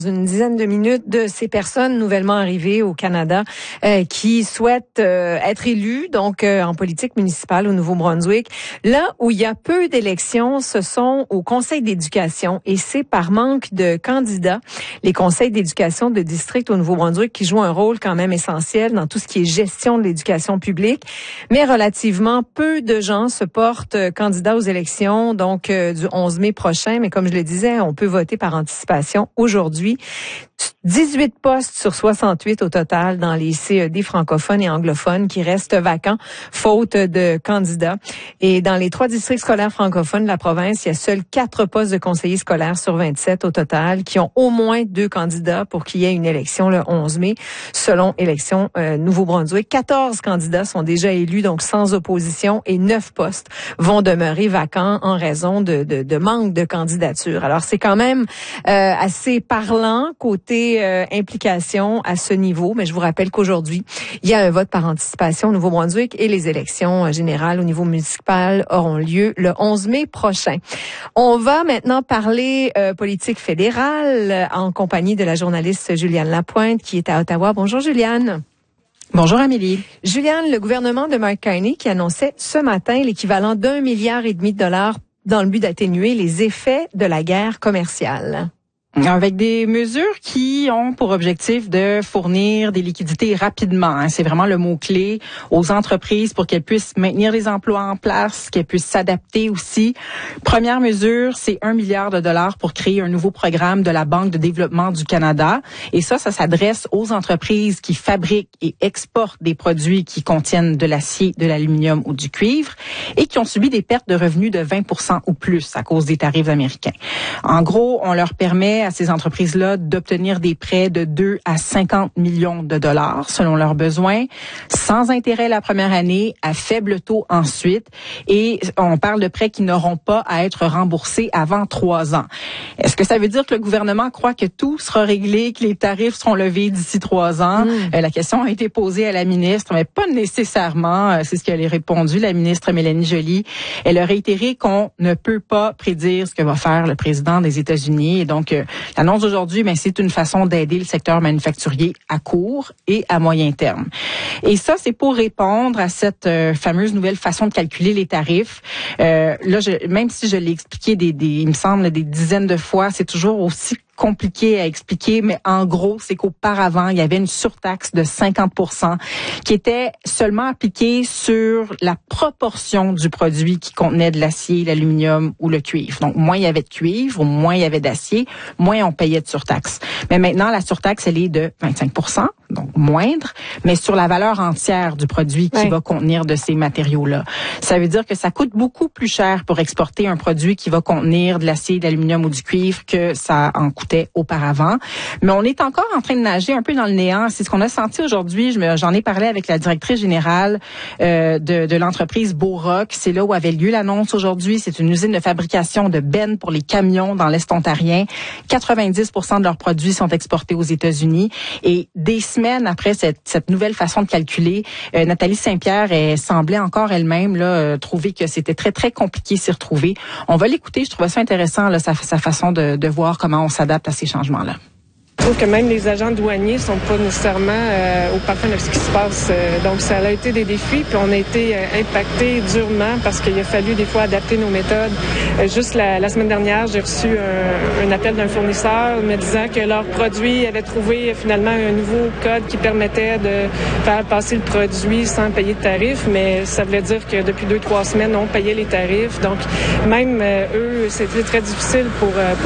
Une dizaine de minutes de ces personnes nouvellement arrivées au Canada qui souhaitent être élues donc en politique municipale au Nouveau-Brunswick. Là où il y a peu d'élections, ce sont au conseil d'éducation et c'est par manque de candidats. Les conseils d'éducation de district au Nouveau-Brunswick qui jouent un rôle quand même essentiel dans tout ce qui est gestion de l'éducation publique, mais relativement peu de gens se portent candidats aux élections donc du 11 mai prochain. Mais comme je le disais, on peut voter par anticipation aujourd'hui. 18 postes sur 68 au total dans les CED francophones et anglophones qui restent vacants, faute de candidats. Et dans les 3 districts scolaires francophones de la province, il y a seuls 4 postes de conseillers scolaires sur 27 au total qui ont au moins 2 candidats pour qu'il y ait une élection le 11 mai, selon Élections Nouveau-Brunswick. 14 candidats sont déjà élus, donc sans opposition, et 9 postes vont demeurer vacants en raison de manque de candidature. Alors, c'est quand même assez parlant côté implication à ce niveau, mais je vous rappelle qu'aujourd'hui, il y a un vote par anticipation au Nouveau-Brunswick et les élections générales au niveau municipal auront lieu le 11 mai prochain. On va maintenant parler politique fédérale en compagnie de la journaliste Juliane Lapointe qui est à Ottawa. Bonjour Juliane. Bonjour Amélie. Juliane, le gouvernement de Mark Carney qui annonçait ce matin l'équivalent d'1,5 milliard de dollars dans le but d'atténuer les effets de la guerre commerciale. Avec des mesures qui ont pour objectif de fournir des liquidités rapidement. C'est vraiment le mot-clé aux entreprises pour qu'elles puissent maintenir les emplois en place, qu'elles puissent s'adapter aussi. Première mesure, c'est 1 milliard de dollars pour créer un nouveau programme de la Banque de développement du Canada. Et ça s'adresse aux entreprises qui fabriquent et exportent des produits qui contiennent de l'acier, de l'aluminium ou du cuivre et qui ont subi des pertes de revenus de 20% ou plus à cause des tarifs américains. En gros, on leur permet à ces entreprises-là d'obtenir des prêts de 2 à 50 millions de dollars selon leurs besoins, sans intérêt la première année, à faible taux ensuite, et on parle de prêts qui n'auront pas à être remboursés avant 3 ans. Est-ce que ça veut dire que le gouvernement croit que tout sera réglé, que les tarifs seront levés d'ici 3 ans? La question a été posée à la ministre, mais pas nécessairement. C'est ce qu'elle a répondu, la ministre Mélanie Joly. Elle a réitéré qu'on ne peut pas prédire ce que va faire le président des États-Unis, et donc l'annonce d'aujourd'hui, c'est une façon d'aider le secteur manufacturier à court et à moyen terme. Et ça, c'est pour répondre à cette fameuse nouvelle façon de calculer les tarifs. Même si je l'ai expliqué il me semble, des dizaines de fois, c'est toujours aussi compliqué à expliquer, mais en gros, c'est qu'auparavant, il y avait une surtaxe de 50% qui était seulement appliquée sur la proportion du produit qui contenait de l'acier, l'aluminium ou le cuivre. Donc, moins il y avait de cuivre, moins il y avait d'acier, moins on payait de surtaxe. Mais maintenant, la surtaxe, elle est de 25%, donc moindre, mais sur la valeur entière du produit qui va contenir de ces matériaux-là. Ça veut dire que ça coûte beaucoup plus cher pour exporter un produit qui va contenir de l'acier, de l'aluminium ou du cuivre que ça en coûtait auparavant. Mais on est encore en train de nager un peu dans le néant. C'est ce qu'on a senti aujourd'hui. J'en ai parlé avec la directrice générale de l'entreprise Beauroc. C'est là où avait lieu l'annonce aujourd'hui. C'est une usine de fabrication de bennes pour les camions dans l'Est ontarien. 90% de leurs produits sont exportés aux États-Unis. Et des semaines après cette nouvelle façon de calculer, Nathalie Saint-Pierre semblait encore elle-même trouver que c'était très, très compliqué s'y retrouver. On va l'écouter. Je trouvais ça intéressant, sa façon de voir comment on s'adapte à ces changements-là. Je trouve que même les agents douaniers sont pas nécessairement au parfum de ce qui se passe. Donc, ça a été des défis, puis on a été impactés durement parce qu'il a fallu des fois adapter nos méthodes. Juste la semaine dernière, j'ai reçu un appel d'un fournisseur me disant que leur produit avait trouvé finalement un nouveau code qui permettait de faire passer le produit sans payer de tarifs, mais ça voulait dire que depuis 2-3 semaines, on payait les tarifs. Donc, même eux, c'était très difficile pour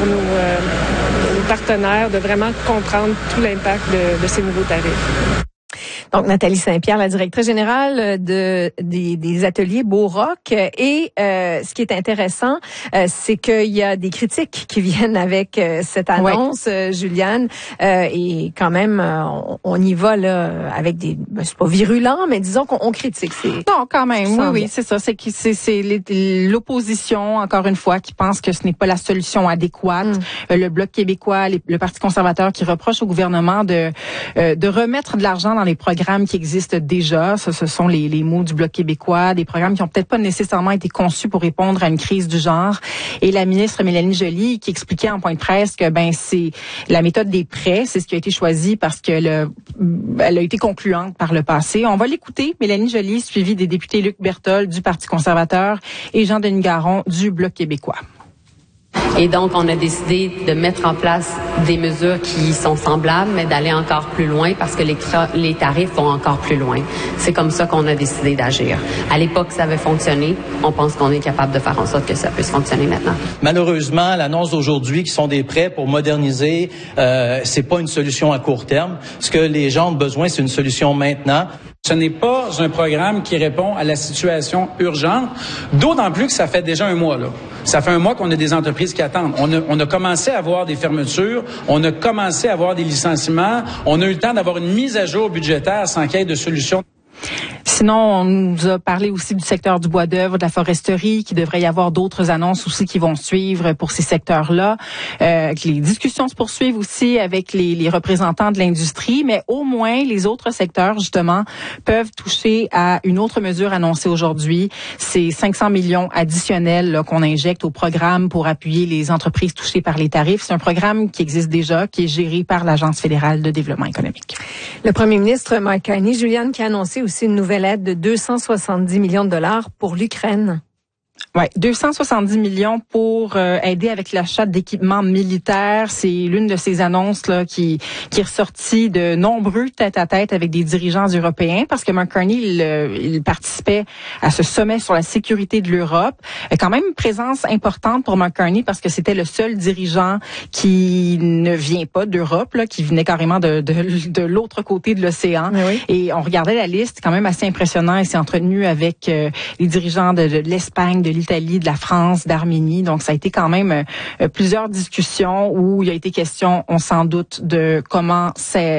nos partenaires de vraiment comprendre tout l'impact de ces nouveaux tarifs. Donc, Nathalie Saint-Pierre, la directrice générale des ateliers Beauroc. Et ce qui est intéressant, c'est qu'il y a des critiques qui viennent avec cette annonce, Juliane. Et quand même, on y va là avec c'est pas virulent, mais disons qu'on critique. Non, quand même. Oui, c'est ça. C'est l'opposition, encore une fois, qui pense que ce n'est pas la solution adéquate. Le Bloc québécois, le Parti conservateur qui reproche au gouvernement de remettre de l'argent dans les programmes programmes qui existent déjà. Ça, ce sont les mots du Bloc québécois, des programmes qui ont peut-être pas nécessairement été conçus pour répondre à une crise du genre. Et la ministre Mélanie Joly qui expliquait en point de presse que c'est la méthode des prêts, c'est ce qui a été choisi parce que elle a été concluante par le passé. On va l'écouter, Mélanie Joly, suivie des députés Luc Berthold du Parti conservateur et Jean-Denis Garon du Bloc québécois. Et donc, on a décidé de mettre en place des mesures qui sont semblables, mais d'aller encore plus loin parce que les tarifs vont encore plus loin. C'est comme ça qu'on a décidé d'agir. À l'époque, ça avait fonctionné. On pense qu'on est capable de faire en sorte que ça puisse fonctionner maintenant. Malheureusement, l'annonce d'aujourd'hui qui sont des prêts pour moderniser, c'est pas une solution à court terme. Ce que les gens ont besoin, c'est une solution maintenant. Ce n'est pas un programme qui répond à la situation urgente, d'autant plus que ça fait déjà un mois, là. Ça fait un mois qu'on a des entreprises qui attendent. On a commencé à avoir des fermetures, on a commencé à avoir des licenciements, on a eu le temps d'avoir une mise à jour budgétaire sans qu'il y ait de solution. Sinon, on nous a parlé aussi du secteur du bois d'œuvre, de la foresterie, qu'il devrait y avoir d'autres annonces aussi qui vont suivre pour ces secteurs-là. Les discussions se poursuivent aussi avec les représentants de l'industrie, mais au moins les autres secteurs, justement, peuvent toucher à une autre mesure annoncée aujourd'hui. C'est 500 millions additionnels là, qu'on injecte au programme pour appuyer les entreprises touchées par les tarifs. C'est un programme qui existe déjà, qui est géré par l'Agence fédérale de développement économique. Le premier ministre Mark Carney, Juliane, qui a annoncé aussi une nouvelle aide de 270 millions de dollars pour l'Ukraine. Ouais, 270 millions pour aider avec l'achat d'équipements militaires. C'est l'une de ces annonces là qui est ressortie de nombreux tête-à-tête avec des dirigeants européens parce que Mark Carney il participait à ce sommet sur la sécurité de l'Europe. Quand même une présence importante pour Mark Carney parce que c'était le seul dirigeant qui ne vient pas d'Europe là, qui venait carrément de l'autre côté de l'océan. Oui. Et on regardait la liste, quand même assez impressionnant. Il s'est entretenu avec les dirigeants de l'Espagne, de l'Italie, de la France, d'Arménie. Donc, ça a été quand même plusieurs discussions où il a été question, on s'en doute, de comment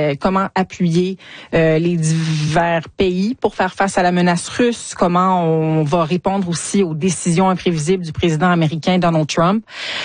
appuyer les divers pays pour faire face à la menace russe, comment on va répondre aussi aux décisions imprévisibles du président américain Donald Trump.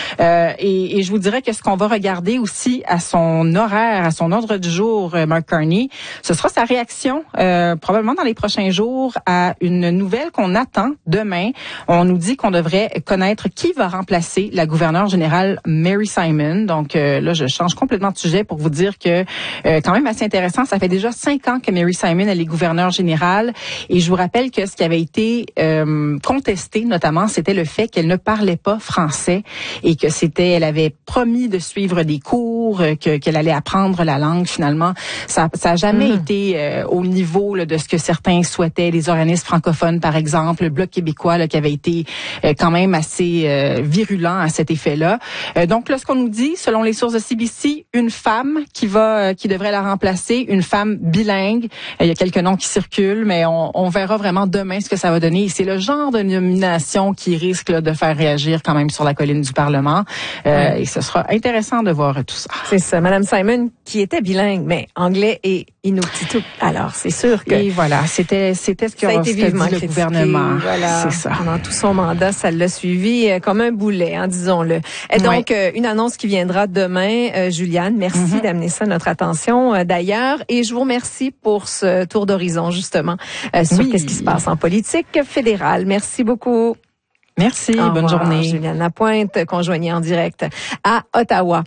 Et je vous dirais que ce qu'on va regarder aussi à son horaire, à son ordre du jour, Mark Carney, ce sera sa réaction probablement dans les prochains jours à une nouvelle qu'on attend demain. On nous dit qu'on devrait connaître qui va remplacer la gouverneure générale Mary Simon. Donc là, je change complètement de sujet pour vous dire que quand même assez intéressant. Ça fait déjà 5 ans que Mary Simon elle est gouverneure générale. Et je vous rappelle que ce qui avait été contesté, notamment, c'était le fait qu'elle ne parlait pas français et que elle avait promis de suivre des cours, qu'elle allait apprendre la langue. Finalement, ça a jamais été au niveau là, de ce que certains souhaitaient, les organismes francophones, par exemple, le Bloc québécois là, qui avait été quand même assez virulent à cet effet-là. Donc là, ce qu'on nous dit, selon les sources de CBC, une femme qui devrait la remplacer, une femme bilingue. Il y a quelques noms qui circulent, mais on verra vraiment demain ce que ça va donner. C'est le genre de nomination qui risque là, de faire réagir quand même sur la colline du Parlement. Et ce sera intéressant de voir tout ça. C'est ça, Madame Simon, qui était bilingue, mais anglais et inuktitut. Alors, c'est sûr que... Et voilà, c'était ce que a été vivement dit le gouvernement. Voilà, c'est ça. Pendant tout son mandat, ça l'a suivi comme un boulet, hein, disons-le. Et donc, une annonce qui viendra demain. Juliane, merci d'amener ça à notre attention d'ailleurs. Et je vous remercie pour ce tour d'horizon, justement, sur qu'est-ce qui se passe en politique fédérale. Merci beaucoup. Merci, bonne journée. Juliane Lapointe, qu'on joignait en direct à Ottawa.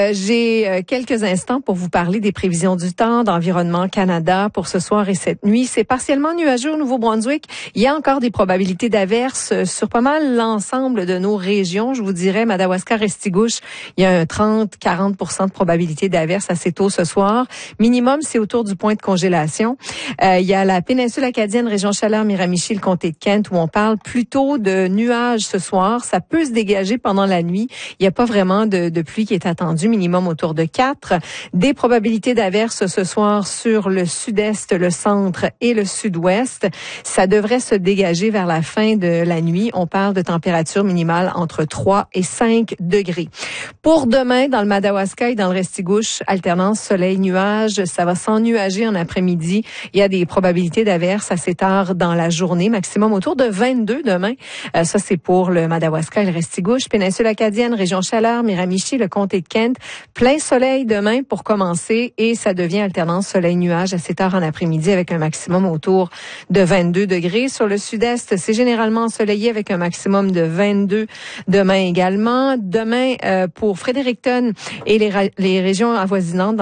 J'ai quelques instants pour vous parler des prévisions du temps d'Environnement Canada pour ce soir et cette nuit. C'est partiellement nuageux au Nouveau-Brunswick. Il y a encore des probabilités d'averses sur pas mal l'ensemble de nos régions. Je vous dirais, Madawaska-Restigouche, il y a un 30-40% de probabilité d'averses assez tôt ce soir. Minimum, c'est autour du point de congélation. Il y a la péninsule acadienne, région Chaleur, Miramichi, le comté de Kent, où on parle plutôt de nuages ce soir. Ça peut se dégager pendant la nuit. Il n'y a pas vraiment de pluie qui est attendue, minimum autour de 4. Des probabilités d'averses ce soir sur le sud-est, le centre et le sud-ouest. Ça devrait se dégager vers la fin de la nuit. On parle de température minimale entre 3 et 5 degrés. Pour demain, dans le Madawaska et dans le Restigouche, alternance soleil-nuage. Ça va s'ennuager en après-midi. Il y a des probabilités d'averses assez tard dans la journée, maximum autour de 22 demain. Ça, c'est pour le Madawaska et le Restigouche. Péninsule acadienne, région Chaleur, Miramichi, le comté de Kent. Plein soleil demain pour commencer et ça devient alternance soleil-nuage assez tard en après-midi avec un maximum autour de 22 degrés. Sur le sud-est, c'est généralement ensoleillé avec un maximum de 22 demain également. Demain, pour Fredericton et les régions avoisinantes,